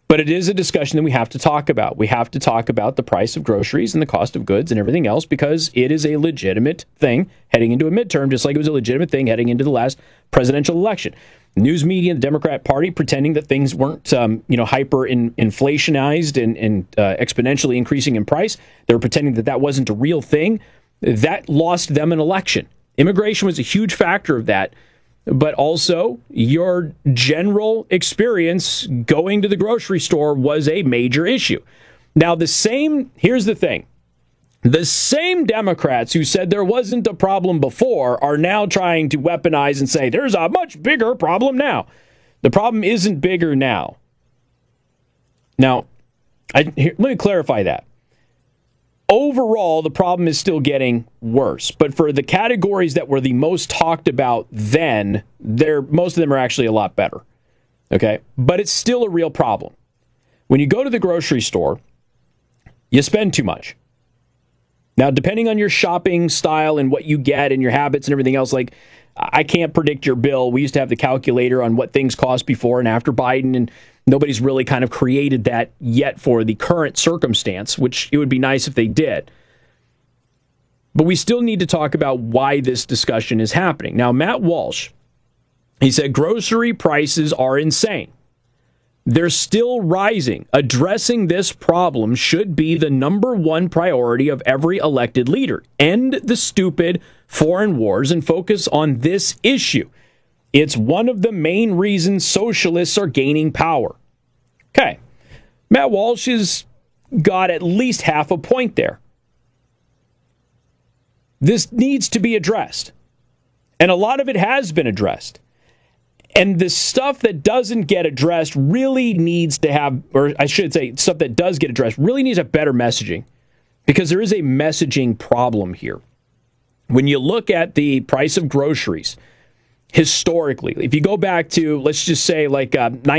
But it is a discussion that we have to talk about. We have to talk about the price of groceries and the cost of goods and everything else because it is a legitimate thing heading into a midterm, just like it was a legitimate thing heading into the last presidential election. News media and the Democrat Party pretending that things weren't, hyper inflationized and exponentially increasing in price. They were pretending that that wasn't a real thing. That lost them an election. Immigration was a huge factor of that. But also, your general experience going to the grocery store was a major issue. Now, here's the thing. The same Democrats who said there wasn't a problem before are now trying to weaponize and say there's a much bigger problem now. The problem isn't bigger now. Now, let me clarify that. Overall, the problem is still getting worse. But for the categories that were the most talked about then, most of them are actually a lot better. Okay? But it's still a real problem. When you go to the grocery store, you spend too much. Now, depending on your shopping style and what you get and your habits and everything else, like, I can't predict your bill. We used to have the calculator on what things cost before and after Biden, and nobody's really kind of created that yet for the current circumstance, which it would be nice if they did. But we still need to talk about why this discussion is happening. Now, Matt Walsh, he said grocery prices are insane. They're still rising. Addressing this problem should be the number one priority of every elected leader. End the stupid foreign wars and focus on this issue. It's one of the main reasons socialists are gaining power. Okay. Matt Walsh has got at least half a point there. This needs to be addressed. And a lot of it has been addressed. And the stuff that doesn't get addressed really needs to have, or I should say, stuff that does get addressed really needs a better messaging. Because there is a messaging problem here. When you look at the price of groceries, historically, if you go back to, let's just say, like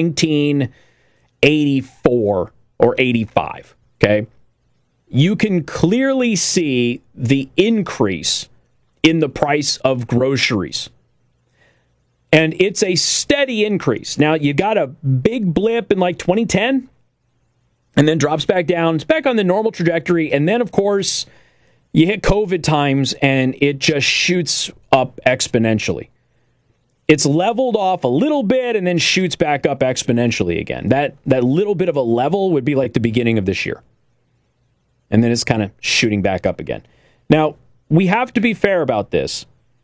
1984 or 85, okay, you can clearly see the increase in the price of groceries. And it's a steady increase. Now, you got a big blip in like 2010, and then drops back down. It's back on the normal trajectory. And then, of course, you hit COVID times, and it just shoots up exponentially. It's leveled off a little bit and then shoots back up exponentially again. That little bit of a level would be like the beginning of this year. And then it's kind of shooting back up again. Now, we have to be fair about this.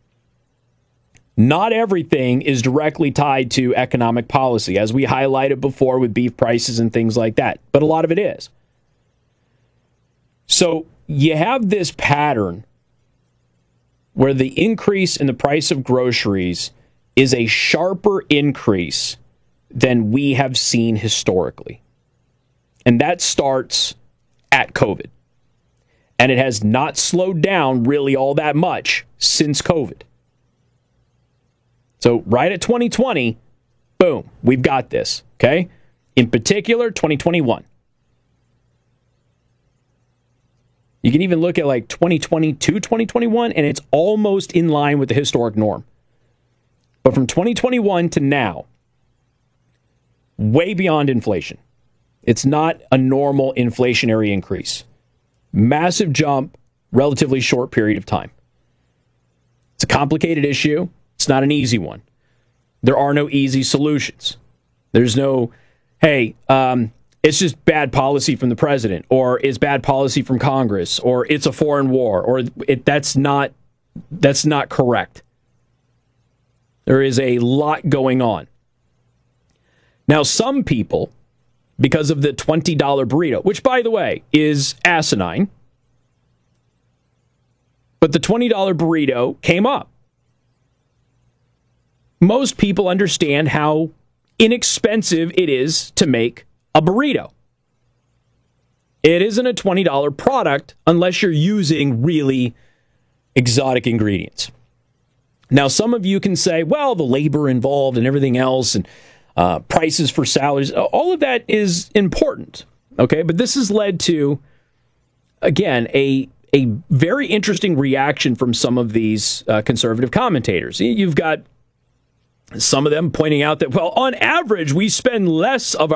Not everything is directly tied to economic policy, as we highlighted before with beef prices and things like that. But a lot of it is. So you have this pattern where the increase in the price of groceries is a sharper increase than we have seen historically. And that starts at COVID. And it has not slowed down really all that much since COVID. So right at 2020, boom, we've got this, okay? In particular, 2021. You can even look at like 2022, 2021, and it's almost in line with the historic norm. But from 2021 to now, way beyond inflation. It's not a normal inflationary increase. Massive jump, relatively short period of time. It's a complicated issue. It's not an easy one. There are no easy solutions. There's no, hey, it's just bad policy from the president, or it's bad policy from Congress, or it's a foreign war, or that's not correct. There is a lot going on. Now, some people, because of the $20 burrito, which, by the way, is asinine, but the $20 burrito came up. Most people understand how inexpensive it is to make a burrito. It isn't a $20 product unless you're using really exotic ingredients. Now, some of you can say, well, the labor involved and everything else and prices for salaries, all of that is important, okay? But this has led to, again, a very interesting reaction from some of these conservative commentators. You've got some of them pointing out that, well, on average, we spend less of